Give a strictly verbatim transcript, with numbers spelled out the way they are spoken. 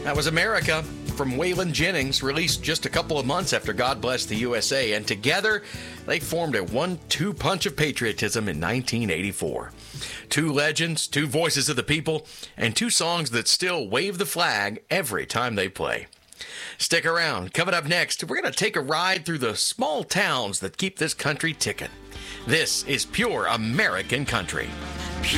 That was America from Waylon Jennings, released just a couple of months after God Bless the U S A, and together they formed a one two punch of patriotism in nineteen eighty-four. Two legends, two voices of the people, and two songs that still wave the flag every time they play. Stick around. Coming up next, we're going to take a ride through the small towns that keep this country ticking. This is Pure American Country.